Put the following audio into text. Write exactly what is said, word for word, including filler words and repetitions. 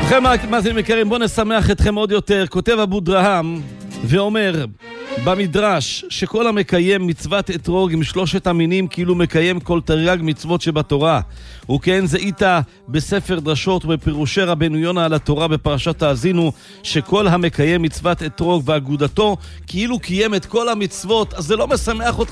ובכן, מה אתם יקרים, בואו נשמח אתכם עוד יותר. כותב אבו דרהם ואומר במדרש שכל המקיים מצוות אתרוג עם שלושת המינים כאילו מקיים כל תרי"ג מצוות שבתורה. וכן זה איתה בספר דרשות ובפירושי רבנו יונה על התורה בפרשת האזינו, שכל המקיים מצוות אתרוג ואגודתו כאילו קיים את כל המצוות. אז זה לא משמח אותך